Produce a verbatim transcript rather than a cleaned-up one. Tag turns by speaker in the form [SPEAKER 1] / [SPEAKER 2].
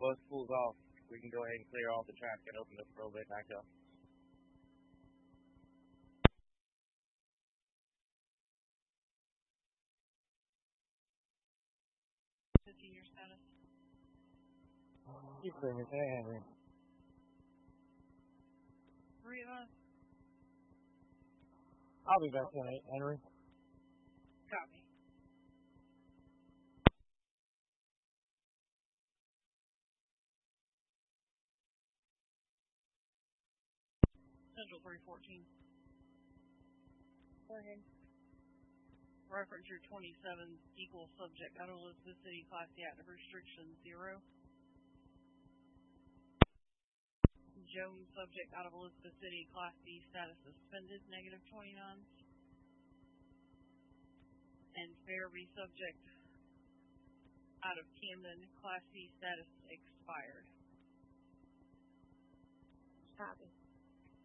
[SPEAKER 1] bus pulls off, we can go ahead and clear all the traffic and open the roadway back up.
[SPEAKER 2] Senior status.
[SPEAKER 3] You bring it to Henry.
[SPEAKER 2] Three of us.
[SPEAKER 3] I'll be back in eight, Henry.
[SPEAKER 2] Copy. Central three fourteen.
[SPEAKER 4] Go ahead.
[SPEAKER 2] Reference your twenty-seven equal subject out of Elizabeth City Class C active restriction zero. Jones subject out of Elizabeth City Class D status suspended negative twenty-nine. And Fairby subject out of Camden Class C status expired.
[SPEAKER 4] Copy.